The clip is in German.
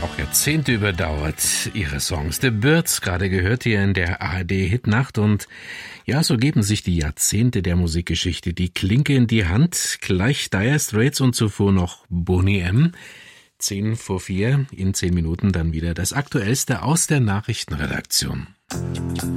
Auch Jahrzehnte überdauert ihre Songs. The Byrds, gerade gehört hier in der ARD-Hitnacht. Und ja, so geben sich die Jahrzehnte der Musikgeschichte die Klinke in die Hand. Gleich Dire Straits und zuvor noch Boney M. 3:10. In 10 Minuten dann wieder das Aktuellste aus der Nachrichtenredaktion.